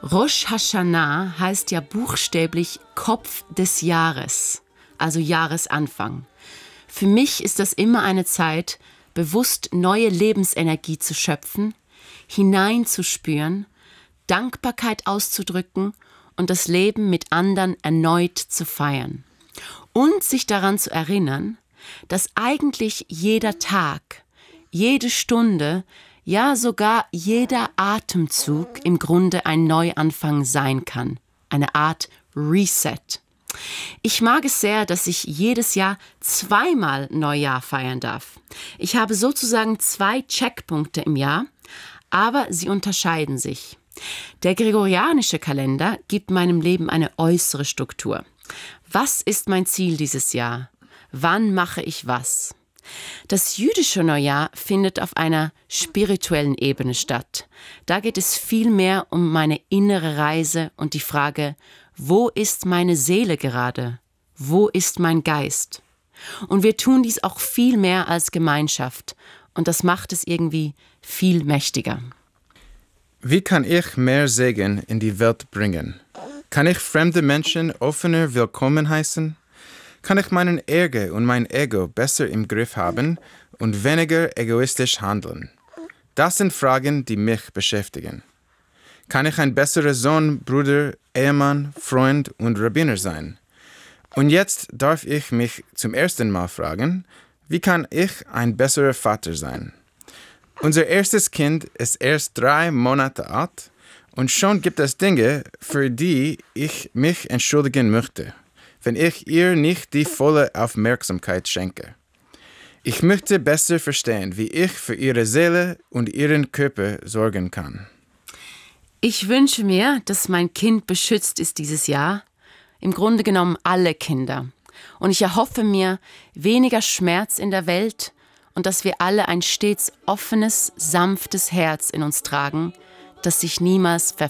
Rosh Hashanah heißt ja buchstäblich Kopf des Jahres, also Jahresanfang. Für mich ist das immer eine Zeit, bewusst neue Lebensenergie zu schöpfen, hineinzuspüren, Dankbarkeit auszudrücken und das Leben mit anderen erneut zu feiern. Und sich daran zu erinnern, dass eigentlich jeder Tag, jede Stunde, ja sogar jeder Atemzug im Grunde ein Neuanfang sein kann, eine Art Reset. Ich mag es sehr, dass ich jedes Jahr zweimal Neujahr feiern darf. Ich habe sozusagen 2 Checkpunkte im Jahr, aber sie unterscheiden sich. Der gregorianische Kalender gibt meinem Leben eine äußere Struktur. Was ist mein Ziel dieses Jahr? Wann mache ich was? Das jüdische Neujahr findet auf einer spirituellen Ebene statt. Da geht es viel mehr um meine innere Reise und die Frage, wo ist meine Seele gerade? Wo ist mein Geist? Und wir tun dies auch viel mehr als Gemeinschaft und das macht es irgendwie viel mächtiger. Wie kann ich mehr Segen in die Welt bringen? Kann ich fremde Menschen offener willkommen heißen? Kann ich meinen Ärger und mein Ego besser im Griff haben und weniger egoistisch handeln? Das sind Fragen, die mich beschäftigen. Kann ich ein besserer Sohn, Bruder, Ehemann, Freund und Rabbiner sein? Und jetzt darf ich mich zum ersten Mal fragen, wie kann ich ein besserer Vater sein? Unser erstes Kind ist erst 3 Monate alt und schon gibt es Dinge, für die ich mich entschuldigen möchte, wenn ich ihr nicht die volle Aufmerksamkeit schenke. Ich möchte besser verstehen, wie ich für ihre Seele und ihren Körper sorgen kann. Ich wünsche mir, dass mein Kind beschützt ist dieses Jahr. Im Grunde genommen alle Kinder. Und ich erhoffe mir weniger Schmerz in der Welt und dass wir alle ein stets offenes, sanftes Herz in uns tragen, das sich niemals verfällt.